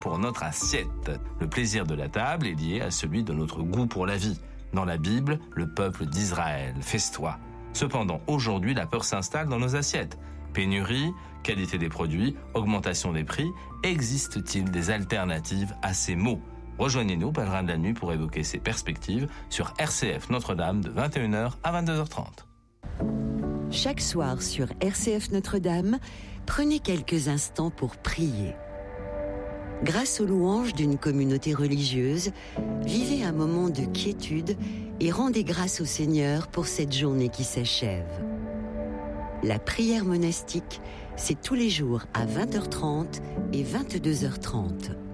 pour notre assiette. Le plaisir de la table est lié à celui de notre goût pour la vie. Dans la Bible, le peuple d'Israël, fais-toi. Cependant, aujourd'hui, la peur s'installe dans nos assiettes. Pénurie, qualité des produits, augmentation des prix, existe-t-il des alternatives à ces mots ? Rejoignez-nous, Pèlerins de la Nuit, pour évoquer ces perspectives sur RCF Notre-Dame de 21h à 22h30. Chaque soir sur RCF Notre-Dame, prenez quelques instants pour prier. Grâce aux louanges d'une communauté religieuse, vivez un moment de quiétude et rendez grâce au Seigneur pour cette journée qui s'achève. La prière monastique, c'est tous les jours à 20h30 et 22h30.